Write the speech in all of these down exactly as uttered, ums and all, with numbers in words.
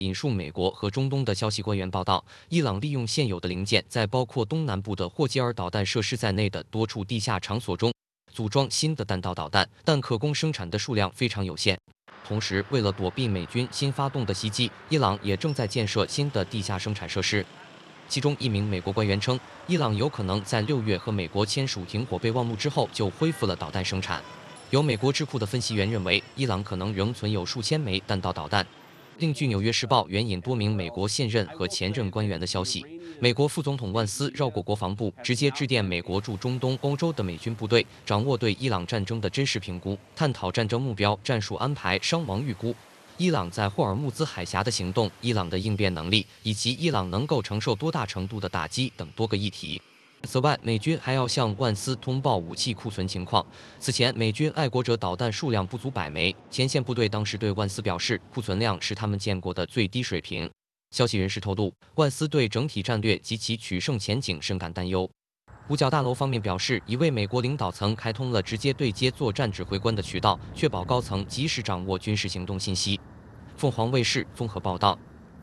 引述美国和中东的消息官员报道，伊朗利用现有的零件，在包括东南部的霍基尔导弹设施在内的多处地下场所中组装新的弹道导弹，但可供生产的数量非常有限。同时，为了躲避美军新发动的袭击，伊朗也正在建设新的地下生产设施。其中一名美国官员称，伊朗有可能在六月和美国签署停火备忘录之后就恢复了导弹生产。有美国智库的分析员认为，伊朗可能仍存有数千枚弹道导弹。另据《纽约时报》援引多名美国现任和前任官员的消息，美国副总统万斯绕过国防部，直接致电美国驻中东、欧洲的美军部队，掌握对伊朗战争的真实评估，探讨战争目标、战术安排、伤亡预估、伊朗在霍尔木兹海峡的行动、伊朗的应变能力，以及伊朗能够承受多大程度的打击等多个议题。此外，美军还要向万斯通报武器库存情况。此前，美军爱国者导弹数量不足百枚，前线部队当时对万斯表示，库存量是他们见过的最低水平。消息人士透露，万斯对整体战略及其取胜前景深感担忧。五角大楼方面表示，已为美国领导层开通了直接对接作战指挥官的渠道，确保高层及时掌握军事行动信息。凤凰卫视综合报道。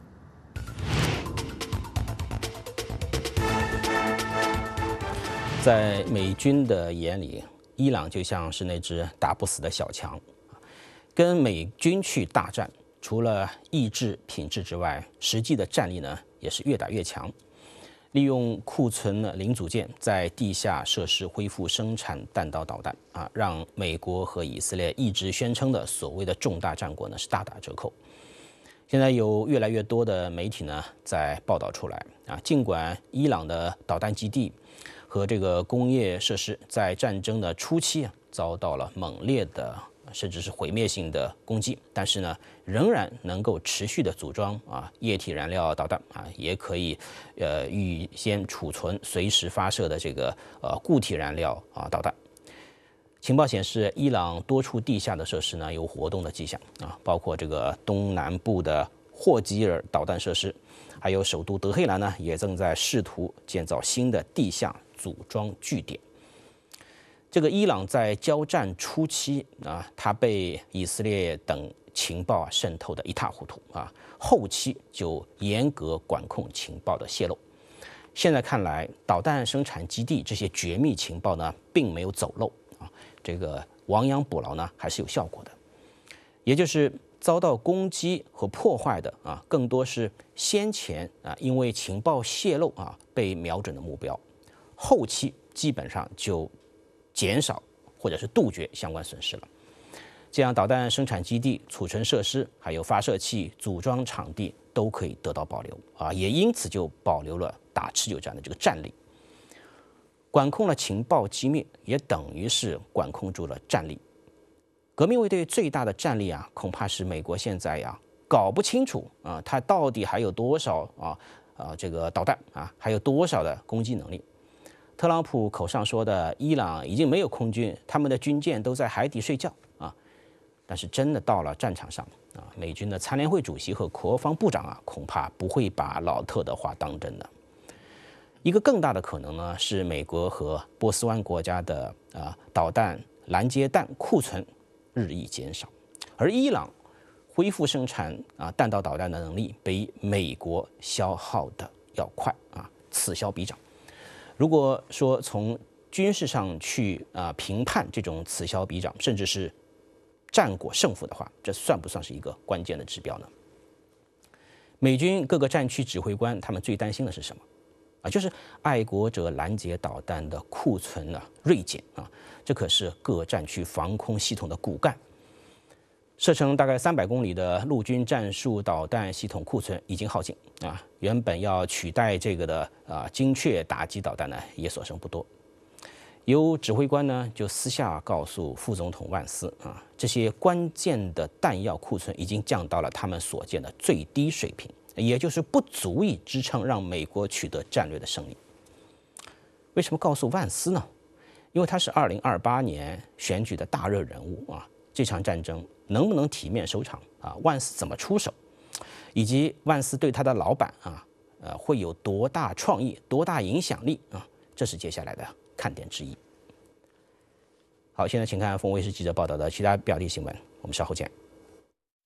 在美军的眼里，伊朗就像是那只打不死的小强，跟美军去大战，除了意志品质之外，实际的战力呢也是越打越强。利用库存的零组件在地下设施恢复生产弹道导弹啊，让美国和以色列一直宣称的所谓的重大战果呢是大打折扣。现在有越来越多的媒体呢在报道出来啊，尽管伊朗的导弹基地和这个工业设施在战争的初期啊遭到了猛烈的甚至是毁灭性的攻击，但是呢仍然能够持续的组装啊液体燃料导弹啊，也可以呃预先储存随时发射的这个呃固体燃料啊导弹。情报显示，伊朗多处地下的设施呢有活动的迹象啊，包括这个东南部的霍基尔导弹设施，还有首都德黑兰呢也正在试图建造新的地下组装据点。这个伊朗在交战初期啊，它被以色列等情报啊渗透的一塌糊涂啊，后期就严格管控情报的泄露。现在看来，导弹生产基地这些绝密情报呢，并没有走漏啊，这个亡羊补牢呢还是有效果的。也就是遭到攻击和破坏的啊，更多是先前啊因为情报泄露啊被瞄准的目标，后期基本上就减少或者是杜绝相关损失了。这样，导弹生产基地、储存设施、还有发射器组装场地都可以得到保留啊，也因此就保留了打持久战的这个战力。管控了情报机密，也等于是管控住了战力。革命卫队最大的战力啊，恐怕是美国现在呀、啊、搞不清楚啊，它到底还有多少啊啊这个导弹啊，还有多少的攻击能力。特朗普口上说的伊朗已经没有空军，他们的军舰都在海底睡觉啊，但是真的到了战场上啊，美军的参联会主席和国防部长啊，恐怕不会把老特的话当真的。一个更大的可能呢，是美国和波斯湾国家的啊导弹拦截弹库存日益减少，而伊朗恢复生产啊弹道导弹的能力比美国消耗的要快啊，此消彼长。如果说从军事上去啊评判这种此消彼长，甚至是战果胜负的话，这算不算是一个关键的指标呢？美军各个战区指挥官他们最担心的是什么啊？就是爱国者拦截导弹的库存呢锐减啊，这可是各战区防空系统的骨干。射程大概三百公里的陆军战术导弹系统库存已经耗尽啊，原本要取代这个的啊精确打击导弹呢，也所剩不多。有指挥官呢就私下告诉副总统万斯啊，这些关键的弹药库存已经降到了他们所见的最低水平，也就是不足以支撑让美国取得战略的胜利。为什么告诉万斯呢？因为他是二零二八年选举的大热人物啊，这场战争能不能体面收场啊？万斯怎么出手，以及万斯对他的老板啊，呃，会有多大创意、多大影响力啊？这是接下来的看点之一。好，现在请看凤卫视记者报道的其他标题新闻，我们稍后见。